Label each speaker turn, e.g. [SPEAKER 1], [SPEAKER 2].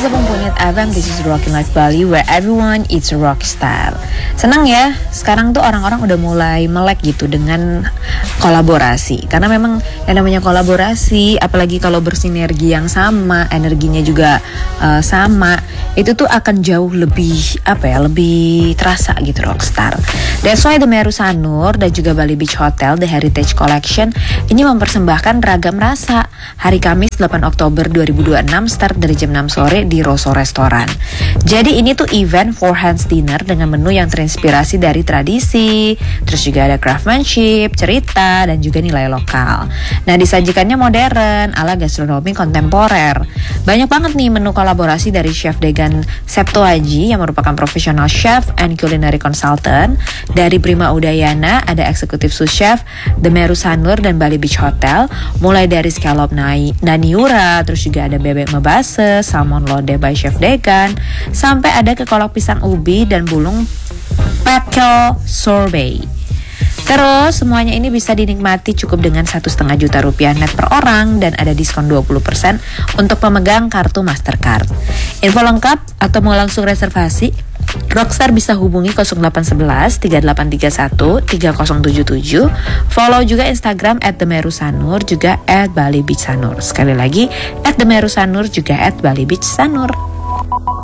[SPEAKER 1] What's up Punit FM, this is Rockin' Life Bali where everyone eats a rock style. Senang ya, sekarang tuh orang-orang udah mulai melek gitu dengan kolaborasi. Karena memang yang namanya kolaborasi, apalagi kalau bersinergi yang sama, energinya juga sama, itu tuh akan jauh lebih lebih terasa gitu rockstar. That's why The Meru Sanur dan juga Bali Beach Hotel The Heritage Collection ini mempersembahkan ragam rasa hari Kamis 8 Oktober 2026 start dari jam 6 sore di Rosso Restoran. Jadi ini tuh event for hands dinner dengan menu yang terinspirasi dari tradisi, terus juga ada craftsmanship, cerita, dan juga nilai lokal. Nah, disajikannya modern ala gastronomi kontemporer. Banyak banget nih menu kolaborasi dari Chef Degan Septoaji yang merupakan professional chef and culinary consultant. Dari Prima Udayana ada eksekutif sous chef The Meru Sanur dan Bali Beach Hotel, mulai dari scallop naniura, terus juga ada bebek mebase, salmon lode by Chef Degan, sampai ada ke kolak pisang ubi dan bulung pekel sorbet. Terus semuanya ini bisa dinikmati cukup dengan 1,5 juta rupiah net per orang dan ada diskon 20% untuk pemegang kartu Mastercard. Info lengkap atau mau langsung reservasi, Rockstar bisa hubungi 0811 3831 3077. Follow juga Instagram @themerusanur juga @balibeachsanur. Sekali lagi @themerusanur juga @balibeachsanur.